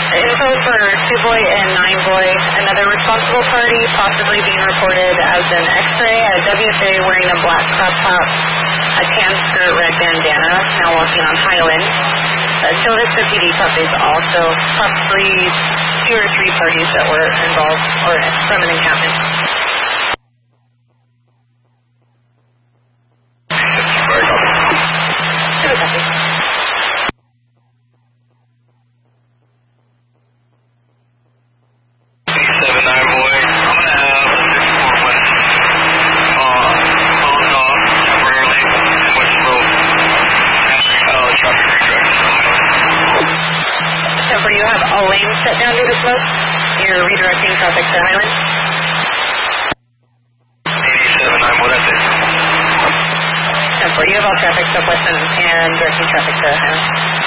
Info for 2-boy and 9-boy. Another responsible party possibly being reported as an X-ray at a WFA wearing a black crop top, a tan skirt, red bandana, now walking on Highland. Still hits the PD puppies also, possibly 2 or 3 parties that were involved or from an encampment. Very copy. You have all lanes set down due to smoke. You're redirecting traffic to Highland. 87, what is it? 10-4, you have all traffic southwest and directing traffic to Highland.